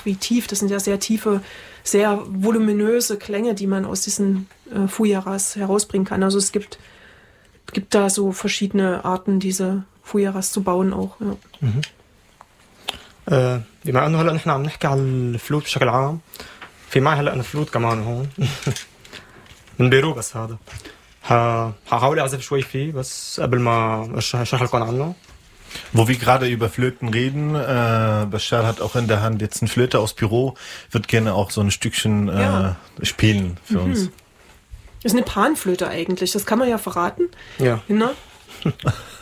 wie tief. Das sind ja sehr tiefe, sehr voluminöse Klänge, die man aus diesen Fujaras herausbringen kann. Also es gibt da so verschiedene Arten, diese Fujaras zu bauen auch. Ja. بما انه هلا نحن عم نحكي على الفلوت بشكل عام في معي هلا انا فلوت كمان هون من بيرو بس هذا هحاول اعزف شوي فيه بس قبل ما اشرح لكم عنه. Wo wir gerade über Flöten reden, Bashar hat auch in der Hand jetzt eine Flöte aus Peru, wird gerne auch so ein Stückchen spielen für uns. Das ist eine Panflöte eigentlich, das kann man ja verraten. Ja. Ne?